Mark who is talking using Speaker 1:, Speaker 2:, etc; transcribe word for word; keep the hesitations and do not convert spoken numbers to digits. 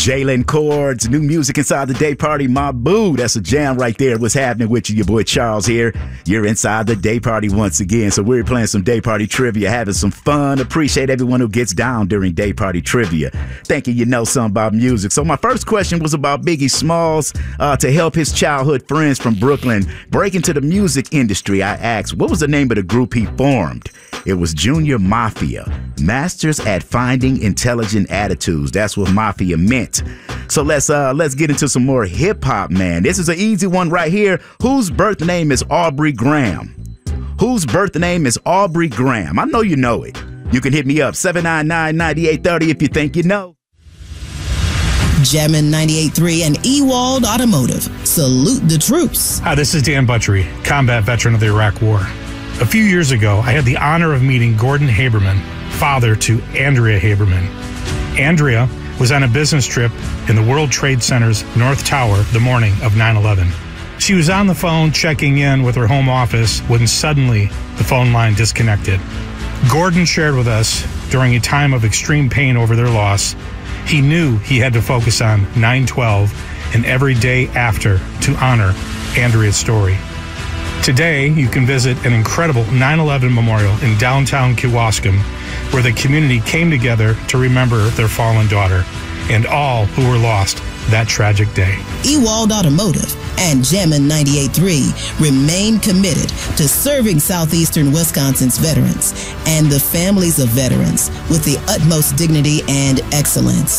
Speaker 1: Jalen Chords, new music inside the day party. My boo, that's a jam right there. What's happening with you? Your boy Charles here. You're inside the day party once again. So we're playing some day party trivia, having some fun. Appreciate everyone who gets down during day party trivia. Thinking you know something about music. So my first question was about Biggie Smalls. Uh, to help his childhood friends from Brooklyn break into the music industry, I asked, what was the name of the group he formed? It was Junior Mafia, masters at finding intelligent attitudes. That's what Mafia meant. So let's uh let's get into some more hip hop, man. This is an easy one right here. Whose birth name is Aubrey Graham? Whose birth name is Aubrey Graham? I know you know it. You can hit me up seven nine nine, nine eight three zero if you think you know.
Speaker 2: Jammin' ninety-eight point three and Ewald Automotive. Salute the troops.
Speaker 3: Hi, this is Dan Butchery, combat veteran of the Iraq War. A few years ago, I had the honor of meeting Gordon Haberman, father to Andrea Haberman. Andrea was on a business trip in the World Trade Center's North Tower the morning of nine eleven. She was on the phone checking in with her home office when suddenly the phone line disconnected. Gordon shared with us during a time of extreme pain over their loss, he knew he had to focus on nine twelve and every day after to honor Andrea's story. Today, you can visit an incredible nine eleven memorial in downtown Kewaskum, where the community came together to remember their fallen daughter and all who were lost that tragic day.
Speaker 2: Ewald Automotive and Jammin' ninety-eight point three remain committed to serving southeastern Wisconsin's veterans and the families of veterans with the utmost dignity and excellence.